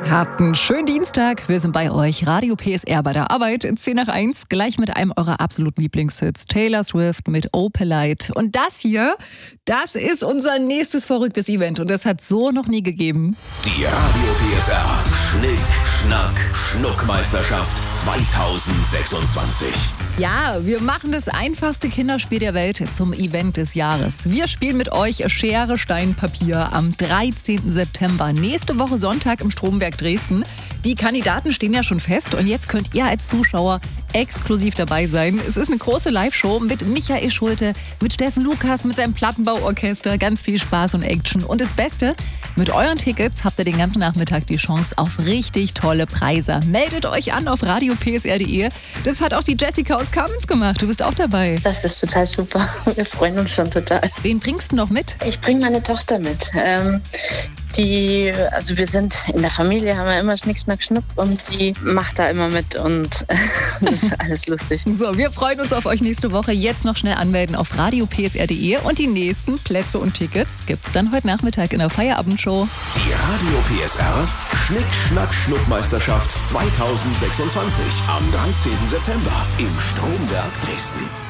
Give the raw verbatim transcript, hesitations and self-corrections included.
Habt einen schönen Dienstag. Wir sind bei euch. Radio P S R bei der Arbeit. zehn nach eins. Gleich mit einem eurer absoluten Lieblingshits. Taylor Swift mit Oh Polite. Und das hier, das ist unser nächstes verrücktes Event. Und das hat so noch nie gegeben. Die Radio P S R Schnick, Schnack, Schnuckmeisterschaft zweitausendsechsundzwanzig. Ja, wir machen das einfachste Kinderspiel der Welt zum Event des Jahres. Wir spielen mit euch Schere, Stein, Papier am dreizehnten September. Nächste Woche Sonntag im Stromberg Dresden. Die Kandidaten stehen ja schon fest und jetzt könnt ihr als Zuschauer exklusiv dabei sein. Es ist eine große Live-Show mit Michael Schulte, mit Steffen Lukas, mit seinem Plattenbauorchester. Ganz viel Spaß und Action. Und das Beste, mit euren Tickets habt ihr den ganzen Nachmittag die Chance auf richtig tolle Preise. Meldet euch an auf radio p s r punkt d e. Das hat auch die Jessica aus Kamenz gemacht. Du bist auch dabei. Das ist total super. Wir freuen uns schon total. Wen bringst du noch mit? Ich bringe meine Tochter mit. Ähm, die, also wir sind in der Familie, haben wir immer Schnick, Schnack, Schnuck und die macht da immer mit und das ist alles lustig. So, wir freuen uns auf euch nächste Woche. Jetzt noch schnell anmelden auf radio p s r punkt d e und die nächsten Plätze und Tickets gibt's dann heute Nachmittag in der Feierabendshow. Die Radio P S R Schnick, Schnack, Schnuckmeisterschaft zweitausendsechsundzwanzig am dreizehnten September im Stromberg Dresden.